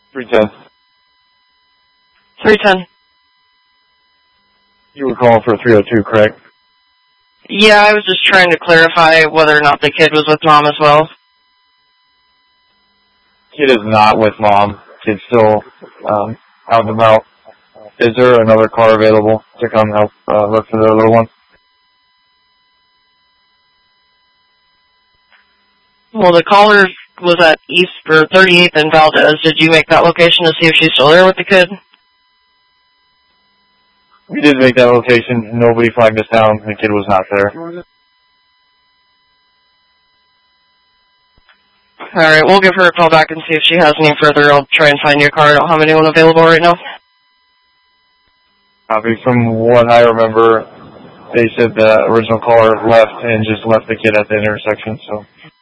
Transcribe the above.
310. 310. You were calling for 302, correct? Yeah, I was just trying to clarify whether or not the kid was with mom as well. Kid is not with mom. Kid's still out and about. Is there another car available to come help look for the little one? Well, the caller was at East or 38th and Valdez. Did you make that location to see if she's still there with the kid? We did make that location. Nobody flagged us down. The kid was not there. Alright, we'll give her a call back and see if she has any further. I'll try and find your car. I don't have anyone available right now. Copy. From what I remember, they said the original caller left and just left the kid at the intersection, so...